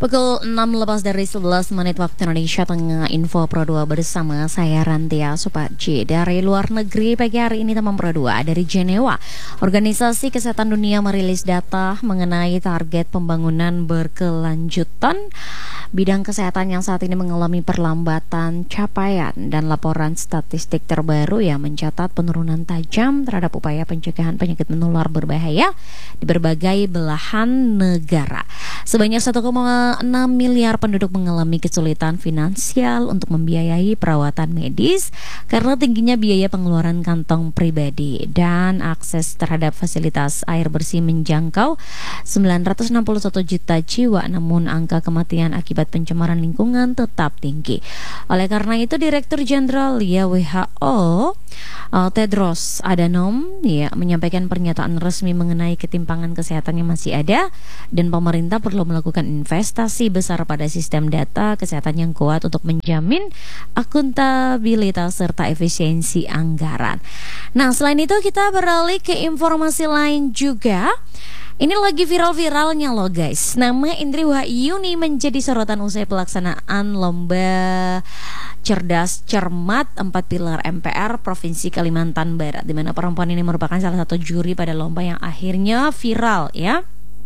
Pukul 6 lepas dari 11 menit waktu Indonesia Tengah, Info Pro 2 bersama saya Rantia Supaji. Dari luar negeri pagi hari ini teman Pro 2, dari Jenewa, Organisasi Kesehatan Dunia merilis data mengenai target pembangunan berkelanjutan bidang kesehatan yang saat ini mengalami perlambatan capaian, dan laporan statistik terbaru yang mencatat penurunan tajam terhadap upaya pencegahan penyakit menular berbahaya di berbagai belahan negara. Sebanyak 1,6 miliar penduduk mengalami kesulitan finansial untuk membiayai perawatan medis karena tingginya biaya pengeluaran kantong pribadi, dan akses terhadap fasilitas air bersih menjangkau 961 juta jiwa, namun angka kematian akibat pencemaran lingkungan tetap tinggi. Oleh karena itu, Direktur Jenderal WHO Tedros Adhanom menyampaikan pernyataan resmi mengenai ketimpangan kesehatan yang masih ada, dan pemerintah perlu melakukan investasi besar pada sistem data kesehatan yang kuat untuk menjamin akuntabilitas serta efisiensi anggaran. Nah, selain itu kita beralih ke informasi lain juga. Ini lagi viral-viralnya loh guys. Nama Indri Wahyuni menjadi sorotan usai pelaksanaan lomba cerdas cermat 4 pilar MPR Provinsi Kalimantan Barat, di mana perempuan ini merupakan salah satu juri pada lomba yang akhirnya viral ya.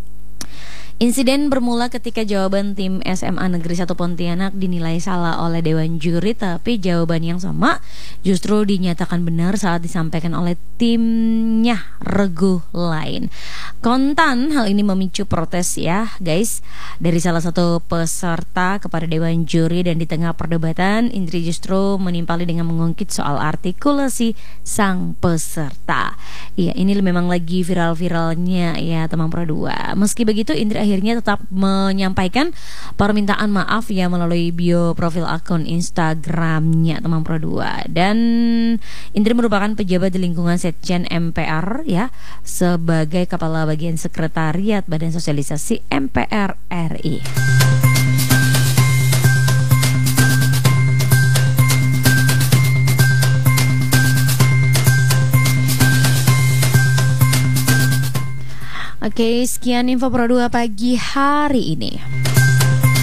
Insiden bermula ketika jawaban tim SMA Negeri 1 Pontianak dinilai salah oleh Dewan Juri, tapi jawaban yang sama justru dinyatakan benar saat disampaikan oleh timnya regu lain. Kontan hal ini memicu protes ya guys dari salah satu peserta kepada Dewan Juri, dan di tengah perdebatan Indri justru menimpali dengan mengungkit soal artikulasi sang peserta. Iya, ini memang lagi viral-viralnya ya teman Pro 2. Meski begitu, Indri akhirnya tetap menyampaikan permintaan maaf ya melalui bio profil akun Instagramnya teman Pro 2. Dan Indri merupakan pejabat di lingkungan Setjen MPR ya, sebagai kepala bagian sekretariat Badan Sosialisasi MPR RI. Oke, sekian Info Pro 2 pagi hari ini.